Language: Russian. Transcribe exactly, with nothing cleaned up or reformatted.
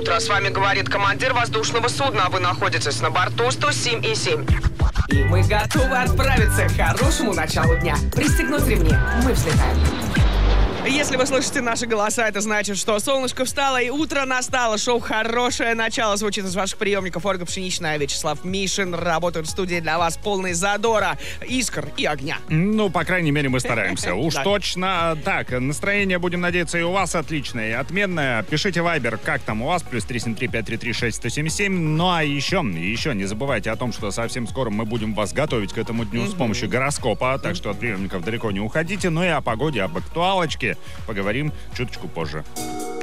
утро. С вами говорит командир воздушного судна. Вы находитесь на борту сто семь и семь. И мы готовы отправиться к хорошему началу дня. Пристегнуть ремни. Мы взлетаем. Если вы слышите наши голоса, это значит, что солнышко встало и утро настало. Шоу «Хорошее начало» звучит из ваших приемников. Ольга Пшеничная, Вячеслав Мишин работают в студии для вас, полные задора, искр и огня. Ну, по крайней мере, мы стараемся. Уж точно. Так, настроение, будем надеяться, и у вас отличное, и отменное. Пишите вайбер, как там у вас, плюс три семь три пять три три шесть сто семь семь. Ну, а еще, еще не забывайте о том, что совсем скоро мы будем вас готовить к этому дню с помощью гороскопа, так что от приемников далеко не уходите. Ну и о погоде, об актуалочке поговорим чуточку позже.